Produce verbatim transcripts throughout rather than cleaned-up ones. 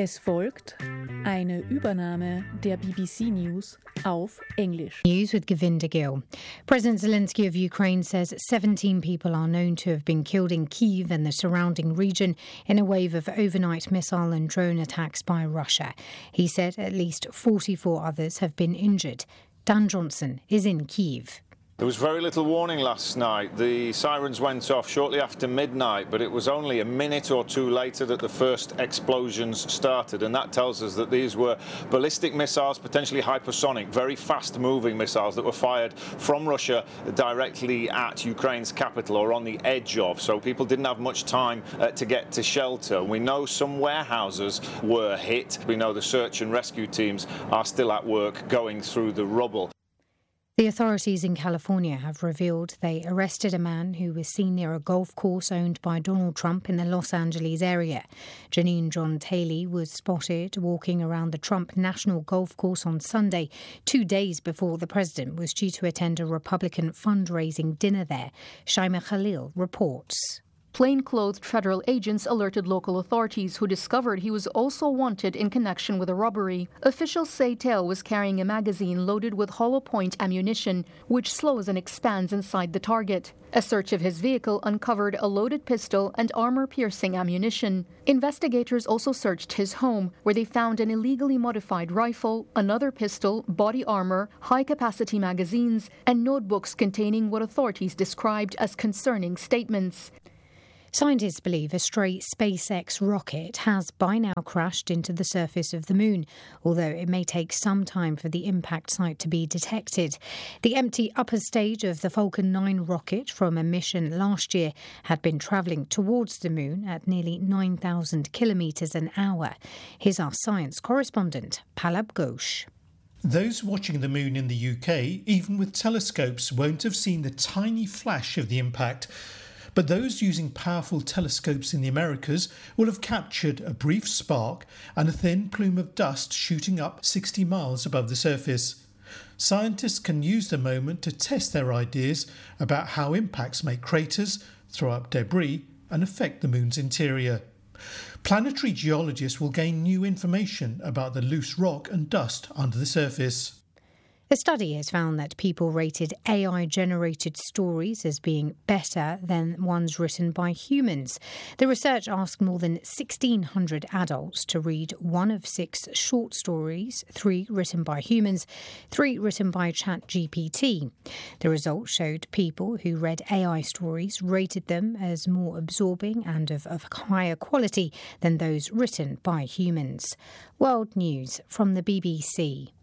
Es folgt eine Übernahme der B B C News auf Englisch. News with Govinda Gill. President Zelensky of Ukraine says seventeen people are known to have been killed in Kyiv and the surrounding region in a wave of overnight missile and drone attacks by Russia. He said at least forty-four others have been injured. Dan Johnson is in Kyiv. There was very little warning last night. The sirens went off shortly after midnight, but it was only a minute or two later that the first explosions started, and that tells us that these were ballistic missiles, potentially hypersonic, very fast-moving missiles that were fired from Russia directly at Ukraine's capital or on the edge of, so people didn't have much time uh, to get to shelter. We know some warehouses were hit. We know the search and rescue teams are still at work going through the rubble. The authorities in California have revealed they arrested a man who was seen near a golf course owned by Donald Trump in the Los Angeles area. Janine John Taylor was spotted walking around the Trump National Golf Course on Sunday, two days before the president was due to attend a Republican fundraising dinner there. Shaima Khalil reports. Plainclothed federal agents alerted local authorities, who discovered he was also wanted in connection with a robbery. Officials say Taylor was carrying a magazine loaded with hollow point ammunition, which slows and expands inside the target. A search of his vehicle uncovered a loaded pistol and armor-piercing ammunition. Investigators also searched his home, where they found an illegally modified rifle, another pistol, body armor, high-capacity magazines, and notebooks containing what authorities described as concerning statements. Scientists believe a stray SpaceX rocket has by now crashed into the surface of the moon, although it may take some time for the impact site to be detected. The empty upper stage of the Falcon nine rocket from a mission last year had been travelling towards the moon at nearly nine thousand kilometres an hour. Here's our science correspondent, Palab Ghosh. Those watching the moon in the U K, even with telescopes, won't have seen the tiny flash of the impact. But those using powerful telescopes in the Americas will have captured a brief spark and a thin plume of dust shooting up sixty miles above the surface. Scientists can use the moment to test their ideas about how impacts make craters, throw up debris, and affect the moon's interior. Planetary geologists will gain new information about the loose rock and dust under the surface. The study has found that people rated A I-generated stories as being better than ones written by humans. The research asked more than sixteen hundred adults to read one of six short stories, three written by humans, three written by ChatGPT. The results showed people who read A I stories rated them as more absorbing and of, of higher quality than those written by humans. World News from the B B C.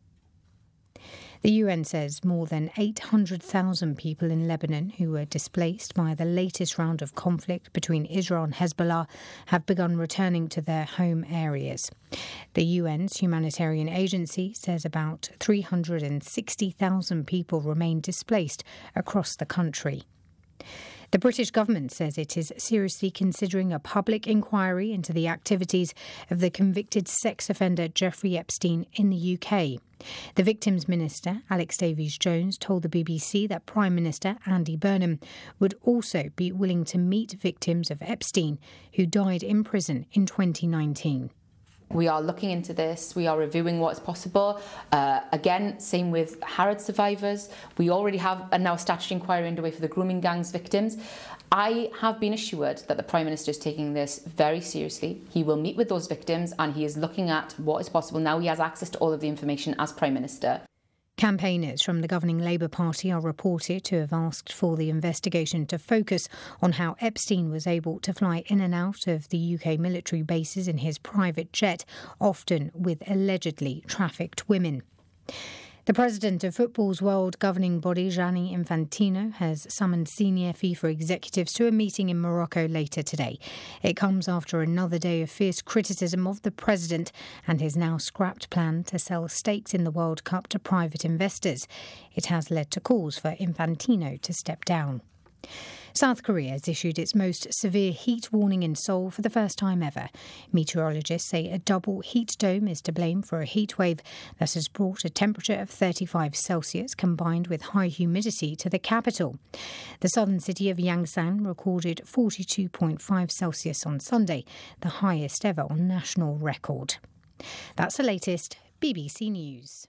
The U N says more than eight hundred thousand people in Lebanon who were displaced by the latest round of conflict between Israel and Hezbollah have begun returning to their home areas. The U N's humanitarian agency says about three hundred sixty thousand people remain displaced across the country. The British government says it is seriously considering a public inquiry into the activities of the convicted sex offender Jeffrey Epstein in the U K. The Victims Minister, Alex Davies-Jones, told the B B C that Prime Minister Andy Burnham would also be willing to meet victims of Epstein, who died in prison in twenty nineteen. We are looking into this. We are reviewing what's possible. Uh, again, same with Harrod survivors. We already have a now statutory inquiry underway for the grooming gangs victims. I have been assured that the Prime Minister is taking this very seriously. He will meet with those victims and he is looking at what is possible. Now he has access to all of the information as Prime Minister. Campaigners from the governing Labour Party are reported to have asked for the investigation to focus on how Epstein was able to fly in and out of the U K military bases in his private jet, often with allegedly trafficked women. The president of football's world governing body, Gianni Infantino, has summoned senior FIFA executives to a meeting in Morocco later today. It comes after another day of fierce criticism of the president and his now scrapped plan to sell stakes in the World Cup to private investors. It has led to calls for Infantino to step down. South Korea has issued its most severe heat warning in Seoul for the first time ever. Meteorologists say a double heat dome is to blame for a heat wave that has brought a temperature of thirty-five Celsius combined with high humidity to the capital. The southern city of Yangsan recorded forty-two point five Celsius on Sunday, the highest ever on national record. That's the latest B B C News.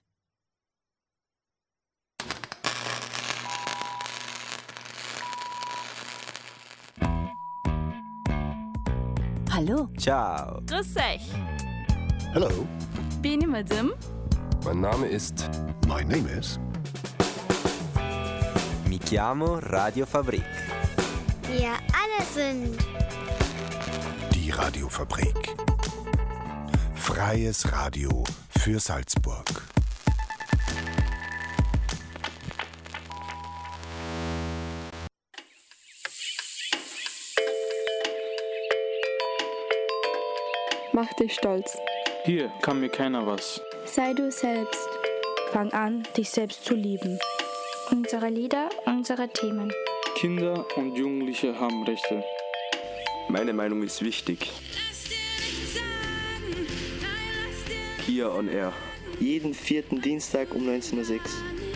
Hallo. Ciao. Grüß euch. Hello. Benim adım. Mein Name ist. My name is. Mi chiamo Radiofabrik. Wir alle sind. Die Radiofabrik. Freies Radio für Salzburg. Mach dich stolz. Hier kann mir keiner was. Sei du selbst. Fang an, dich selbst zu lieben. Unsere Lieder, unsere Themen. Kinder und Jugendliche haben Rechte. Meine Meinung ist wichtig. Kia on Air. Jeden vierten Dienstag um neunzehn Uhr sechs.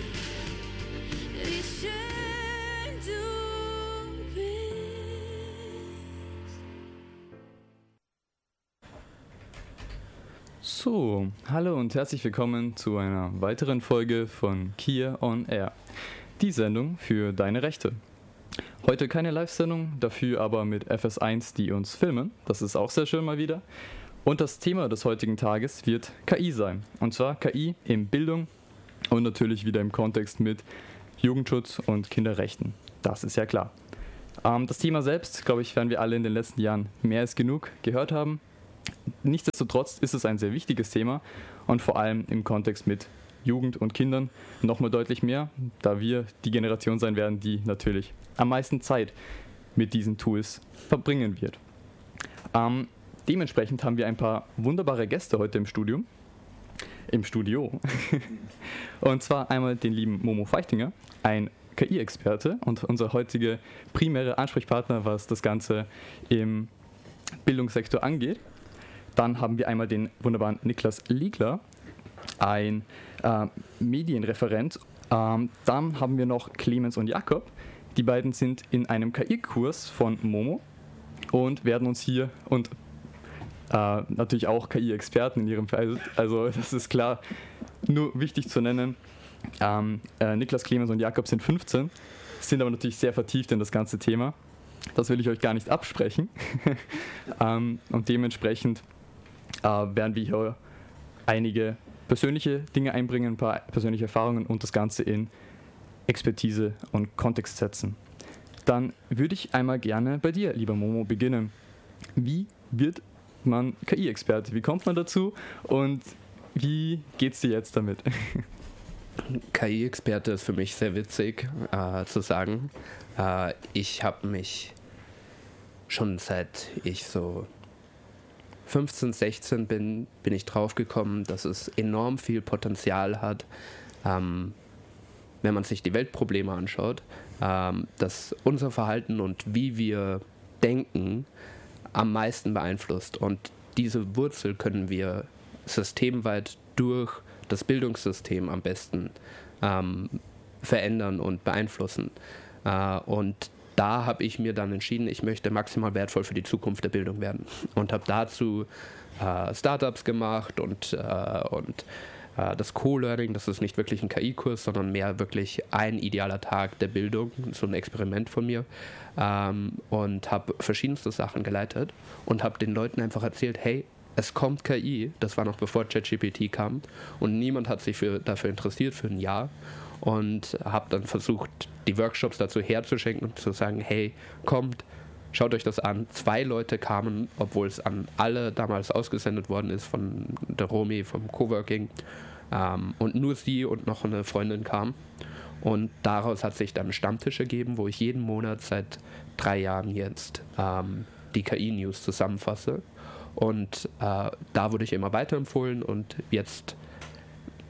So, hallo und herzlich willkommen zu einer weiteren Folge von Kia on Air. Die Sendung für deine Rechte. Heute keine Live-Sendung, dafür aber mit F S eins, die uns filmen. Das ist auch sehr schön mal wieder. Und das Thema des heutigen Tages wird K I sein. Und zwar K I in Bildung und natürlich wieder im Kontext mit Jugendschutz und Kinderrechten. Das ist ja klar. Ähm, das Thema selbst, glaube ich, werden wir alle in den letzten Jahren mehr als genug gehört haben. Nichtsdestotrotz ist es ein sehr wichtiges Thema und vor allem im Kontext mit Jugend und Kindern nochmal deutlich mehr, da wir die Generation sein werden, die natürlich am meisten Zeit mit diesen Tools verbringen wird. Ähm, dementsprechend haben wir ein paar wunderbare Gäste heute im Studium. Im Studio. Und zwar einmal den lieben Momo Feichtinger, ein K I-Experte und unser heutiger primärer Ansprechpartner, was das Ganze im Bildungssektor angeht. Dann haben wir einmal den wunderbaren Niklas Liegler, ein äh, Medienreferent. Ähm, dann haben wir noch Clemens und Jakob. Die beiden sind in einem K I-Kurs von Momo und werden uns hier und äh, natürlich auch K I-Experten in ihrem Fall, also das ist klar, nur wichtig zu nennen. Ähm, äh, Niklas, Clemens und Jakob sind fünfzehn, sind aber natürlich sehr vertieft in das ganze Thema. Das will ich euch gar nicht absprechen. ähm, und dementsprechend äh, werden wir hier einige persönliche Dinge einbringen, ein paar persönliche Erfahrungen und das Ganze in Expertise und Kontext setzen. Dann würde ich einmal gerne bei dir, lieber Momo, beginnen. Wie wird man K I-Experte? Wie kommt man dazu und wie geht's dir jetzt damit? K I-Experte ist für mich sehr witzig äh, zu sagen. Äh, ich habe mich schon seit ich so fünfzehn, sechzehn bin, bin ich draufgekommen, dass es enorm viel Potenzial hat, ähm, wenn man sich die Weltprobleme anschaut, ähm, dass unser Verhalten und wie wir denken am meisten beeinflusst. Und diese Wurzel können wir systemweit durch das Bildungssystem am besten ähm, verändern und beeinflussen. Äh, und da habe ich mir dann entschieden, ich möchte maximal wertvoll für die Zukunft der Bildung werden. Und habe dazu äh, Startups gemacht und, äh, und äh, das Co-Learning, das ist nicht wirklich ein K I-Kurs, sondern mehr wirklich ein idealer Tag der Bildung, so ein Experiment von mir. Ähm, und habe verschiedenste Sachen geleitet und habe den Leuten einfach erzählt, hey, es kommt K I, das war noch bevor ChatGPT kam und niemand hat sich für, dafür interessiert für ein Jahr und habe dann versucht, die Workshops dazu herzuschenken und zu sagen, hey, kommt, schaut euch das an. Zwei Leute kamen, obwohl es an alle damals ausgesendet worden ist von der Romy vom Coworking ähm, und nur sie und noch eine Freundin kamen und daraus hat sich dann ein Stammtisch ergeben, wo ich jeden Monat seit drei Jahren jetzt ähm, die K I-News zusammenfasse. Und äh, da wurde ich immer weiterempfohlen und jetzt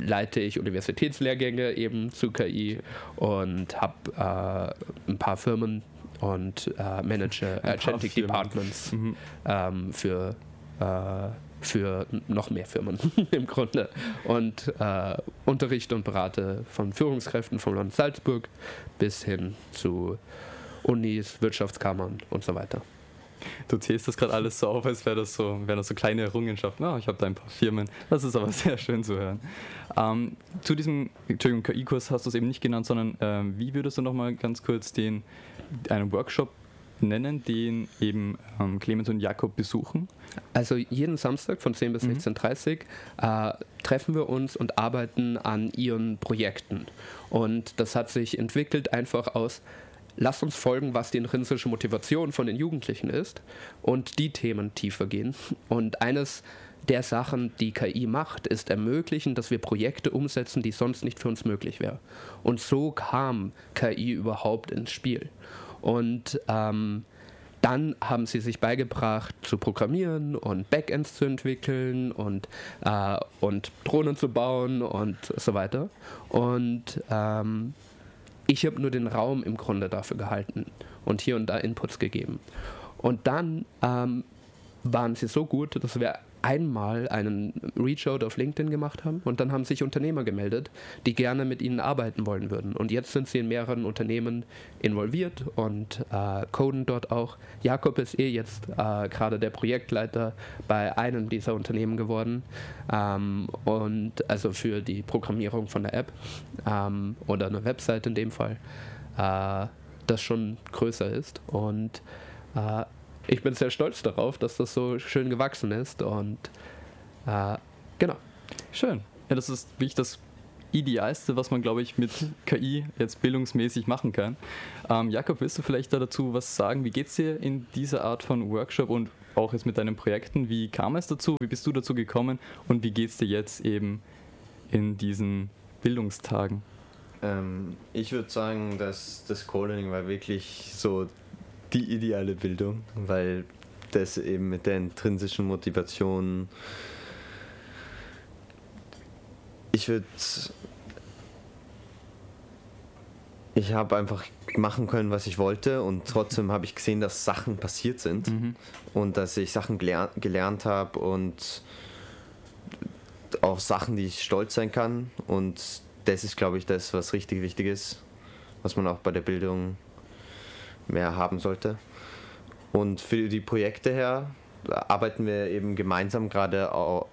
leite ich Universitätslehrgänge eben zu K I und habe äh, ein paar Firmen und äh, manage Agentic Departments mhm. ähm, für, äh, für noch mehr Firmen im Grunde und äh, unterrichte und berate von Führungskräften vom Land Salzburg bis hin zu Unis, Wirtschaftskammern und so weiter. Du zählst das gerade alles so auf, als wäre das so, wären das so kleine Errungenschaften. Oh, ich habe da ein paar Firmen. Das ist aber sehr schön zu hören. Ähm, zu diesem Entschuldigung, K I-Kurs hast du es eben nicht genannt, sondern ähm, wie würdest du nochmal ganz kurz den, einen Workshop nennen, den eben ähm, Clemens und Jakob besuchen? Also jeden Samstag von zehn bis sechzehn Uhr dreißig mhm. äh, treffen wir uns und arbeiten an ihren Projekten. Und das hat sich entwickelt einfach aus: Lasst uns folgen, was die intrinsische Motivation von den Jugendlichen ist und die Themen tiefer gehen. Und eines der Sachen, die K I macht, ist ermöglichen, dass wir Projekte umsetzen, die sonst nicht für uns möglich wären. Und so kam K I überhaupt ins Spiel. Und ähm, dann haben sie sich beigebracht zu programmieren und Backends zu entwickeln und, äh, und Drohnen zu bauen und so weiter. Und ähm, ich habe nur den Raum im Grunde dafür gehalten und hier und da Inputs gegeben. Und dann ähm, waren sie so gut, dass wir einmal einen Reach-out auf LinkedIn gemacht haben und dann haben sich Unternehmer gemeldet, die gerne mit ihnen arbeiten wollen würden. Und jetzt sind sie in mehreren Unternehmen involviert und äh, coden dort auch. Jakob ist eh jetzt äh, gerade der Projektleiter bei einem dieser Unternehmen geworden, ähm, und also für die Programmierung von der App ähm, oder einer Website in dem Fall, äh, das schon größer ist. Und äh, ich bin sehr stolz darauf, dass das so schön gewachsen ist und äh, genau. Schön. Ja, das ist wirklich das Idealste, was man, glaube ich, mit K I jetzt bildungsmäßig machen kann. Ähm, Jakob, willst du vielleicht da dazu was sagen? Wie geht es dir in dieser Art von Workshop und auch jetzt mit deinen Projekten? Wie kam es dazu? Wie bist du dazu gekommen? Und wie geht es dir jetzt eben in diesen Bildungstagen? Ähm, ich würde sagen, dass das Co-Learning war wirklich so die ideale Bildung, weil das eben mit der intrinsischen Motivation, ich würde, ich habe einfach machen können, was ich wollte und trotzdem habe ich gesehen, dass Sachen passiert sind mhm. und dass ich Sachen gelernt, gelernt habe und auch Sachen, die ich stolz sein kann, und das ist, glaube ich, das, was richtig wichtig ist, was man auch bei der Bildung mehr haben sollte. Und für die Projekte her arbeiten wir eben gemeinsam gerade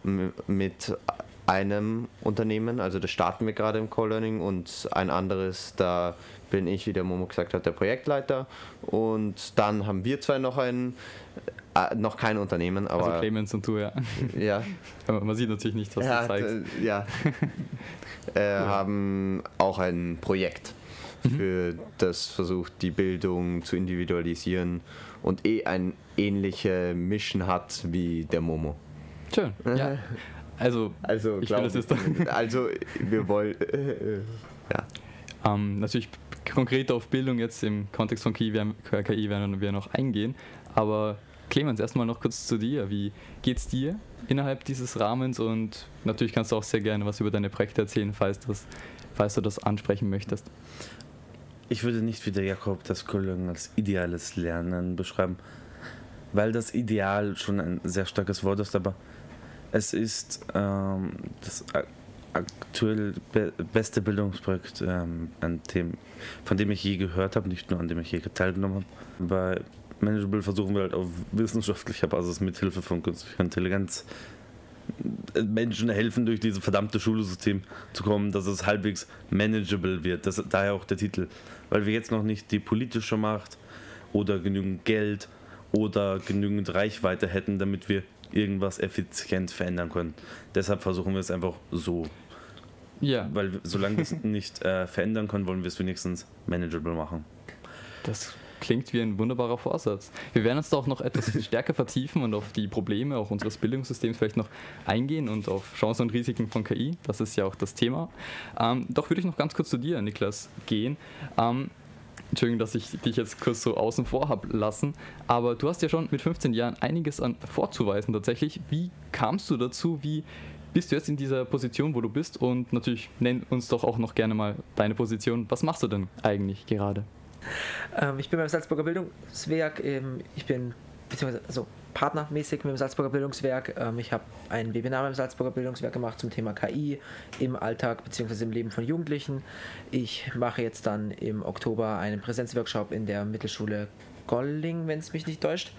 mit einem Unternehmen, also das starten wir gerade im Co-Learning, und ein anderes, da bin ich, wie der Momo gesagt hat, der Projektleiter, und dann haben wir zwei noch ein, äh, noch kein Unternehmen, aber... Also Clemens und du, ja. Ja. Aber man sieht natürlich nicht, was ja, du zeigst. D- ja, äh, ja. Haben auch ein Projekt, für das versucht, die Bildung zu individualisieren und eh eine ähnliche Mission hat wie der Momo. Schön, ja. Also, also ich will das jetzt dann also wir wollen, äh, ja. Ähm, natürlich konkret auf Bildung jetzt im Kontext von K I werden, K I werden wir noch eingehen, aber Clemens, erstmal noch kurz zu dir. Wie geht's dir innerhalb dieses Rahmens? Und natürlich kannst du auch sehr gerne was über deine Projekte erzählen, falls, das, falls du das ansprechen möchtest. Ich würde nicht wie der Jakob das Co-Learning als ideales Lernen beschreiben, weil das Ideal schon ein sehr starkes Wort ist, aber es ist ähm, das aktuell be- beste Bildungsprojekt, ähm, an dem, von dem ich je gehört habe, nicht nur an dem ich je teilgenommen habe. Bei Manageable versuchen wir halt auf wissenschaftlicher Basis mit Hilfe von künstlicher Intelligenz Menschen helfen, durch dieses verdammte Schulsystem zu kommen, dass es halbwegs manageable wird. Das, daher auch der Titel. Weil wir jetzt noch nicht die politische Macht oder genügend Geld oder genügend Reichweite hätten, damit wir irgendwas effizient verändern können. Deshalb versuchen wir es einfach so. Ja. Weil solange wir es nicht äh, verändern können, wollen wir es wenigstens manageable machen. Das klingt wie ein wunderbarer Vorsatz. Wir werden uns da auch noch etwas stärker vertiefen und auf die Probleme auch unseres Bildungssystems vielleicht noch eingehen und auf Chancen und Risiken von K I. Das ist ja auch das Thema. Ähm, doch würde ich noch ganz kurz zu dir, Niklas, gehen. Ähm, Entschuldigung, dass ich dich jetzt kurz so außen vor habe lassen, aber du hast ja schon mit fünfzehn Jahren einiges an vorzuweisen tatsächlich. Wie kamst du dazu? Wie bist du jetzt in dieser Position, wo du bist? Und natürlich nenn uns doch auch noch gerne mal deine Position. Was machst du denn eigentlich gerade? Ähm, ich bin beim Salzburger Bildungswerk. Ähm, ich bin beziehungsweise also partnermäßig mit dem Salzburger Bildungswerk. Ähm, ich habe ein Webinar beim Salzburger Bildungswerk gemacht zum Thema K I im Alltag bzw. im Leben von Jugendlichen. Ich mache jetzt dann im Oktober einen Präsenzworkshop in der Mittelschule Golling, wenn es mich nicht täuscht.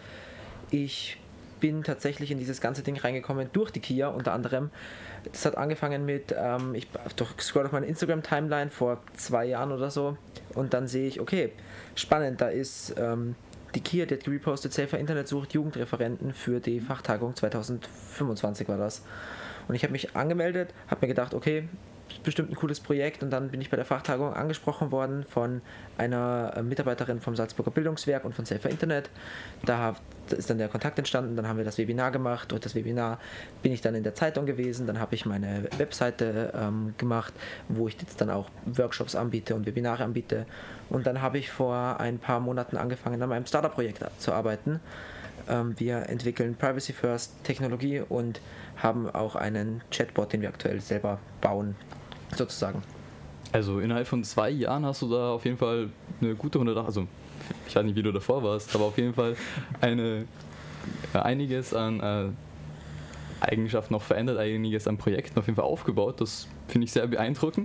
Ich bin tatsächlich in dieses ganze Ding reingekommen durch die K I A unter anderem. Das hat angefangen mit, ähm, ich scroll auf meine Instagram-Timeline vor zwei Jahren oder so und dann sehe ich, okay, spannend, da ist ähm, die K I A, die hat gepostet, Safer Internet sucht Jugendreferenten für die Fachtagung zwanzig fünfundzwanzig war das. Und ich habe mich angemeldet, habe mir gedacht, okay, bestimmt ein cooles Projekt und dann bin ich bei der Fachtagung angesprochen worden von einer Mitarbeiterin vom Salzburger Bildungswerk und von Safer Internet. Da ist dann der Kontakt entstanden, dann haben wir das Webinar gemacht. Durch das Webinar bin ich dann in der Zeitung gewesen, dann habe ich meine Webseite ähm, gemacht, wo ich jetzt dann auch Workshops anbiete und Webinare anbiete. Und dann habe ich vor ein paar Monaten angefangen, an meinem Startup-Projekt zu arbeiten. Ähm, wir entwickeln Privacy First Technologie und haben auch einen Chatbot, den wir aktuell selber bauen, sozusagen. Also innerhalb von zwei Jahren hast du da auf jeden Fall eine gute hundert, also ich weiß nicht, wie du davor warst, aber auf jeden Fall eine, äh, einiges an äh, Eigenschaften noch verändert, einiges an Projekten auf jeden Fall aufgebaut. Das finde ich sehr beeindruckend.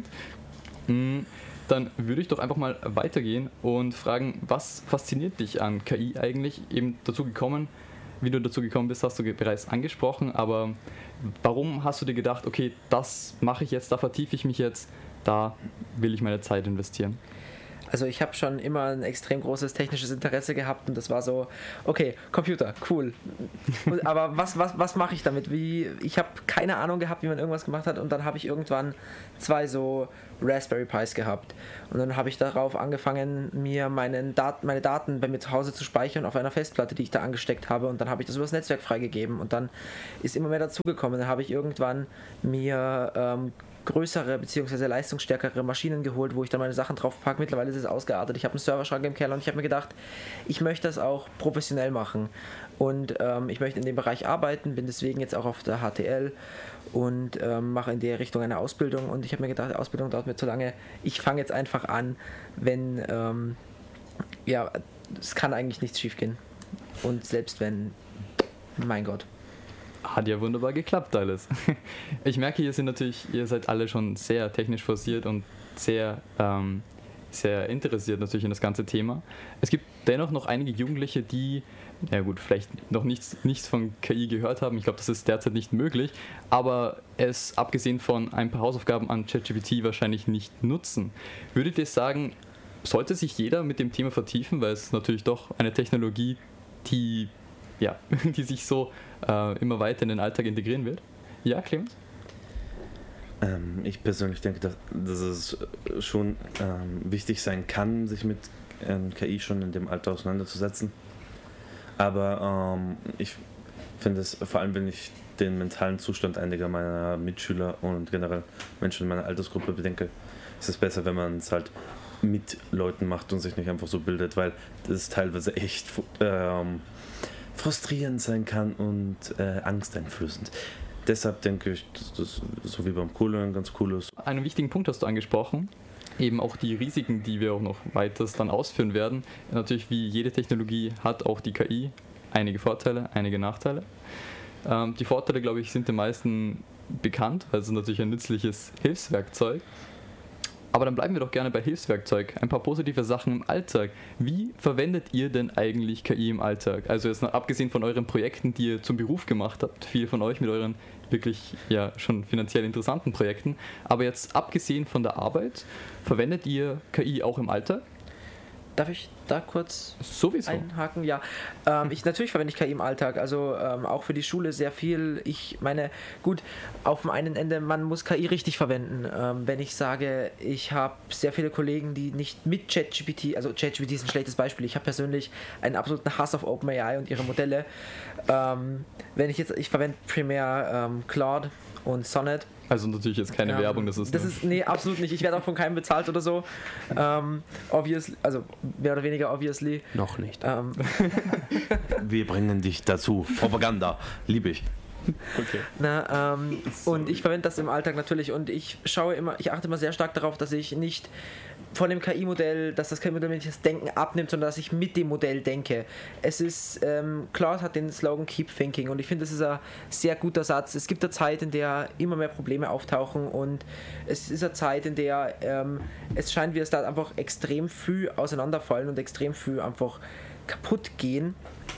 Mhm. Dann würde ich doch einfach mal weitergehen und fragen, was fasziniert dich an K I eigentlich? Eben dazu gekommen, wie du dazu gekommen bist, hast du bereits angesprochen, aber warum hast du dir gedacht, okay, das mache ich jetzt, da vertiefe ich mich jetzt, da will ich meine Zeit investieren? Also ich habe schon immer ein extrem großes technisches Interesse gehabt und das war so, okay, Computer, cool. Aber was, was, was mache ich damit? Wie, ich habe keine Ahnung gehabt, wie man irgendwas gemacht hat und dann habe ich irgendwann zwei so Raspberry Pis gehabt. Und dann habe ich darauf angefangen, mir meinen Dat- meine Daten bei mir zu Hause zu speichern auf einer Festplatte, die ich da angesteckt habe und dann habe ich das übers Netzwerk freigegeben und dann ist immer mehr dazugekommen. Dann habe ich irgendwann mir ähm, größere bzw. leistungsstärkere Maschinen geholt, wo ich dann meine Sachen drauf packe. Mittlerweile ist es ausgeartet. Ich habe einen Serverschrank im Keller und ich habe mir gedacht, ich möchte das auch professionell machen. Und ähm, ich möchte in dem Bereich arbeiten, bin deswegen jetzt auch auf der H T L und ähm, mache in der Richtung eine Ausbildung. Und ich habe mir gedacht, die Ausbildung dauert mir zu lange. Ich fange jetzt einfach an, wenn, ähm, ja, es kann eigentlich nichts schief gehen. Und selbst wenn, mein Gott. Hat ja wunderbar geklappt alles. Ich merke, ihr, sind natürlich, ihr seid alle schon sehr technisch forciert und sehr, ähm, sehr interessiert natürlich in das ganze Thema. Es gibt dennoch noch einige Jugendliche, die, ja gut, vielleicht noch nichts, nichts von K I gehört haben. Ich glaube, das ist derzeit nicht möglich, aber es abgesehen von ein paar Hausaufgaben an ChatGPT wahrscheinlich nicht nutzen. Würdet ihr sagen, sollte sich jeder mit dem Thema vertiefen, weil es natürlich doch eine Technologie, die ja, die sich so äh, immer weiter in den Alltag integrieren wird? Ja, Clemens? Ähm, ich persönlich denke, dass, dass es schon ähm, wichtig sein kann, sich mit ähm, K I schon in dem Alter auseinanderzusetzen. Aber ähm, ich finde es, vor allem wenn ich den mentalen Zustand einiger meiner Mitschüler und generell Menschen in meiner Altersgruppe bedenke, ist es besser, wenn man es halt mit Leuten macht und sich nicht einfach so bildet, weil das teilweise echt ähm, frustrierend sein kann und äh, angsteinflößend. Deshalb denke ich, dass das so wie beim Coolern ganz cool ist. Einen wichtigen Punkt hast du angesprochen, eben auch die Risiken, die wir auch noch weiters dann ausführen werden. Natürlich, wie jede Technologie hat auch die K I einige Vorteile, einige Nachteile. Ähm, die Vorteile, glaube ich, sind den meisten bekannt, weil es natürlich ein nützliches Hilfswerkzeug. Aber dann bleiben wir doch gerne bei Hilfswerkzeug. Ein paar positive Sachen im Alltag. Wie verwendet ihr denn eigentlich K I im Alltag? Also jetzt noch abgesehen von euren Projekten, die ihr zum Beruf gemacht habt, viele von euch mit euren wirklich ja schon finanziell interessanten Projekten. Aber jetzt abgesehen von der Arbeit, verwendet ihr K I auch im Alltag? Darf ich da kurz Sowieso. einhaken? Ja, ähm, ich, natürlich verwende ich K I im Alltag, also ähm, auch für die Schule sehr viel. Ich meine, gut, auf dem einen Ende, man muss K I richtig verwenden. Ähm, wenn ich sage, ich habe sehr viele Kollegen, die nicht mit ChatGPT, also ChatGPT ist ein schlechtes Beispiel, ich habe persönlich einen absoluten Hass auf OpenAI und ihre Modelle. Ähm, wenn ich jetzt, ich verwende primär ähm, Claude und Sonnet. Also natürlich jetzt keine ja, Werbung, das ist... Das ist, nee, absolut nicht. Ich werde auch von keinem bezahlt oder so. Ähm, obviously, also mehr oder weniger obviously. Noch nicht. Ähm. Wir bringen dich dazu. Propaganda, liebe ich. Okay. Na, ähm, und ich verwende das im Alltag natürlich und ich schaue immer, ich achte immer sehr stark darauf, dass ich nicht von dem K I-Modell, dass das K I-Modell nicht das Denken abnimmt, sondern dass ich mit dem Modell denke. Es ist, ähm, Claude hat den Slogan Keep Thinking und ich finde, das ist ein sehr guter Satz. Es gibt eine Zeit, in der immer mehr Probleme auftauchen und es ist eine Zeit, in der ähm, es scheint, wie es da einfach extrem viel auseinanderfallen und extrem viel einfach kaputt gehen.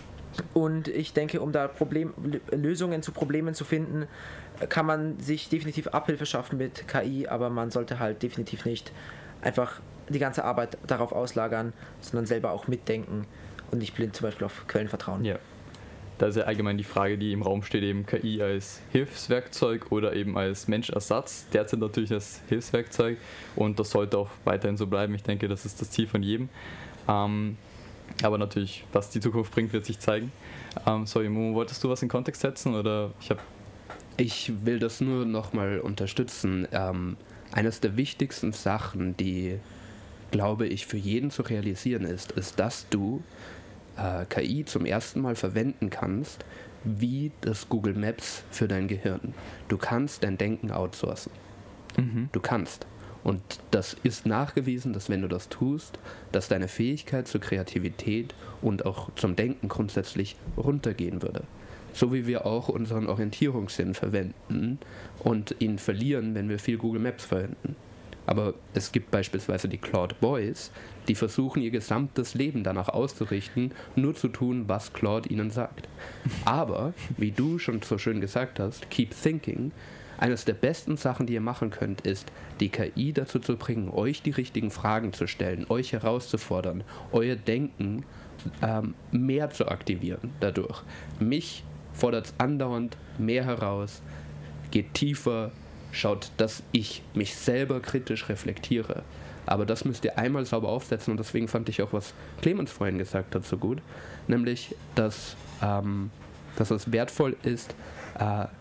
Und ich denke, um da Problem, Lösungen zu Problemen zu finden, kann man sich definitiv Abhilfe schaffen mit K I, aber man sollte halt definitiv nicht einfach die ganze Arbeit darauf auslagern, sondern selber auch mitdenken und nicht blind zum Beispiel auf Quellen vertrauen. Ja, da ist ja allgemein die Frage, die im Raum steht, eben K I als Hilfswerkzeug oder eben als Menschersatz. Derzeit natürlich als Hilfswerkzeug und das sollte auch weiterhin so bleiben. Ich denke, das ist das Ziel von jedem. Ähm, aber natürlich, was die Zukunft bringt, wird sich zeigen. Ähm, sorry, Momo, wolltest du was in Kontext setzen? Oder ich habe Ich will das nur nochmal unterstützen. Ähm, eines der wichtigsten Sachen, die, glaube ich, für jeden zu realisieren ist, ist, dass du äh, K I zum ersten Mal verwenden kannst, wie das Google Maps für dein Gehirn. Du kannst dein Denken outsourcen. Mhm. Du kannst. Und das ist nachgewiesen, dass wenn du das tust, dass deine Fähigkeit zur Kreativität und auch zum Denken grundsätzlich runtergehen würde. So wie wir auch unseren Orientierungssinn verwenden und ihn verlieren, wenn wir viel Google Maps verwenden. Aber es gibt beispielsweise die Claude Boys, die versuchen, ihr gesamtes Leben danach auszurichten, nur zu tun, was Claude ihnen sagt. Aber, wie du schon so schön gesagt hast, keep thinking. Eines der besten Sachen, die ihr machen könnt, ist, die K I dazu zu bringen, euch die richtigen Fragen zu stellen, euch herauszufordern, euer Denken ähm, mehr zu aktivieren dadurch. Mich fordert es andauernd mehr heraus, geht tiefer, schaut, dass ich mich selber kritisch reflektiere. Aber das müsst ihr einmal sauber aufsetzen und deswegen fand ich auch, was Clemens vorhin gesagt hat, so gut, nämlich, dass, ähm, dass es wertvoll ist, äh,